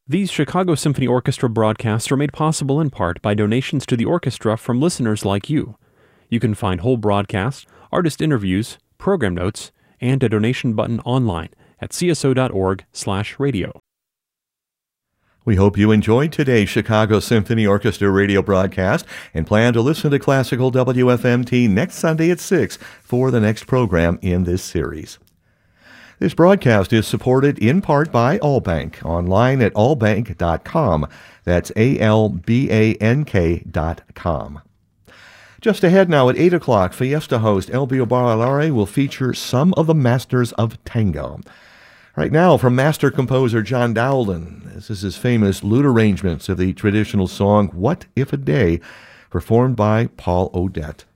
These Chicago Symphony Orchestra broadcasts are made possible in part by donations to the orchestra from listeners like you. You can find whole broadcasts, artist interviews, program notes, and a donation button online at cso.org/radio. We hope you enjoyed today's Chicago Symphony Orchestra radio broadcast and plan to listen to Classical WFMT next Sunday at 6 for the next program in this series. This broadcast is supported in part by Allbank, online at allbank.com. That's ALBANK.com. Just ahead now at 8 o'clock, Fiesta host Elbio Barilare will feature some of the masters of tango. Right now, from master composer John Dowland, this is his famous lute arrangements of the traditional song, What If a Day, performed by Paul Odette.